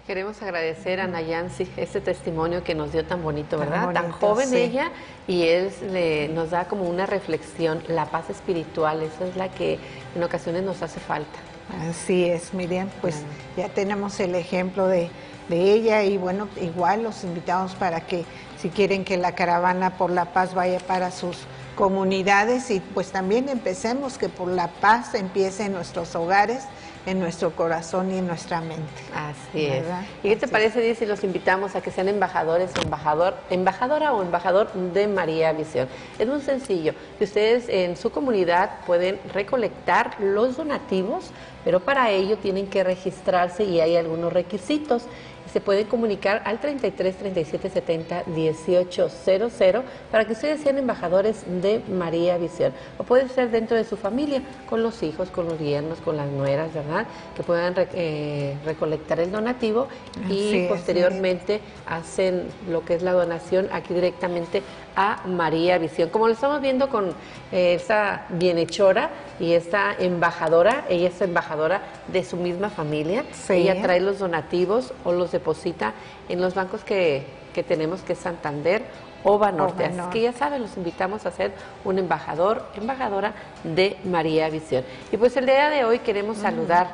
Queremos agradecer a Nayansi este testimonio que nos dio tan bonito, ¿verdad? Tan bonito, tan joven sí. ella, y él nos da como una reflexión, la paz espiritual, eso es la que en ocasiones nos hace falta. Así es, Miriam, pues ya tenemos el ejemplo de ella y bueno, igual los invitamos para que si quieren que la caravana por la paz vaya para sus comunidades y pues también empecemos que por la paz empiece en nuestros hogares, en nuestro corazón y en nuestra mente. Así ¿verdad? es. ¿Y qué te parece, Diez, si los invitamos a que sean embajadores o embajadora o embajador de María Visión? Es muy sencillo. Que ustedes en su comunidad pueden recolectar los donativos, pero para ello tienen que registrarse y hay algunos requisitos. Se pueden comunicar al 33 37 70 18 00 para que ustedes sean embajadores de María Visión. O puede ser dentro de su familia, con los hijos, con los yernos, con las nueras, ¿verdad? Que puedan recolectar el donativo y posteriormente hacen lo que es la donación aquí directamente a María Visión. Como lo estamos viendo con esta bienhechora y esta embajadora, ella es embajadora de su misma familia. Sí. Ella trae los donativos o los deposita en los bancos que tenemos, que es Santander o Banorte. Así que ya saben, los invitamos a ser un embajador, embajadora de María Visión. Y pues el día de hoy queremos saludar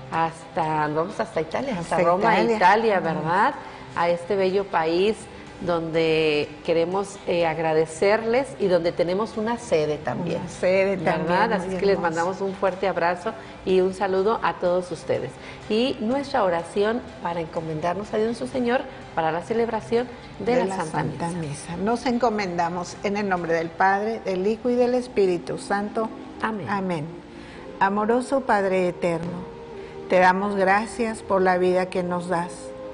vamos hasta Italia, hasta Roma, Italia, ¿verdad? A este bello país donde queremos agradecerles y donde tenemos una sede también. Una sede también, ¿verdad? Así que les mandamos un fuerte abrazo y un saludo a todos ustedes. Y nuestra oración para encomendarnos a Dios su Señor para la celebración de la Santa Misa. Nos encomendamos en el nombre del Padre, del Hijo y del Espíritu Santo. Amén. Amén. Amoroso Padre eterno, te damos gracias por la vida que nos das.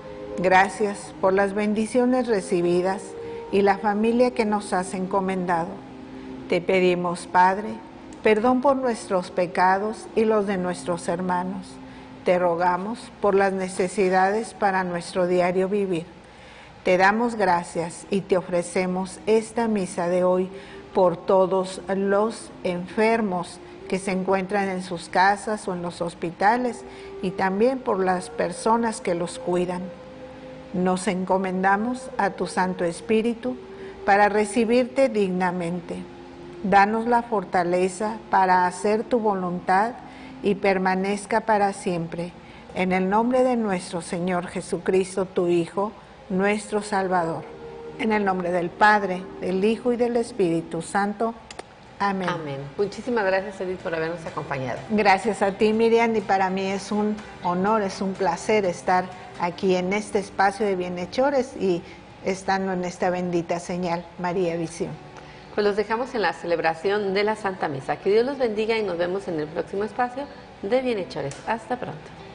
Gracias por las bendiciones recibidas y la familia que nos has encomendado. Te pedimos, Padre, perdón por nuestros pecados y los de nuestros hermanos. Te rogamos por las necesidades para nuestro diario vivir. Te damos gracias y te ofrecemos esta misa de hoy por todos los enfermos que se encuentran en sus casas o en los hospitales y también por las personas que los cuidan. Nos encomendamos a tu Santo Espíritu para recibirte dignamente. Danos la fortaleza para hacer tu voluntad y permanezca para siempre. En el nombre de nuestro Señor Jesucristo, tu Hijo, nuestro Salvador. En el nombre del Padre, del Hijo y del Espíritu Santo. Amén. Amén. Muchísimas gracias, Edith, por habernos acompañado. Gracias a ti, Miriam, y para mí es un honor, es un placer estar aquí en este espacio de bienhechores y estando en esta bendita señal, María Visión. Pues los dejamos en la celebración de la Santa Misa. Que Dios los bendiga y nos vemos en el próximo espacio de Bienhechores. Hasta pronto.